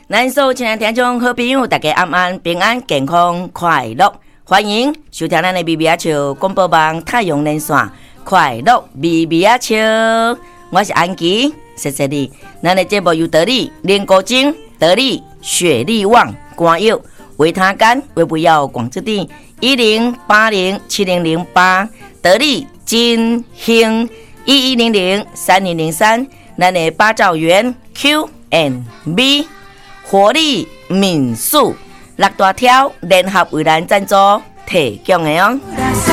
咱所有亲爱的听众好朋友，大家安安平安健康快乐，欢迎收听咱的咪咪啊笑广播网太阳连线快乐咪咪啊笑，我是安琪，谢谢你。咱的节目由得力莲果精、得力雪力旺、光药、维他甘、维不要广之地10807008，得力金兴11003003，咱的八兆元 Q&B。活力民宿6大条联合为咱赞助提供的哦。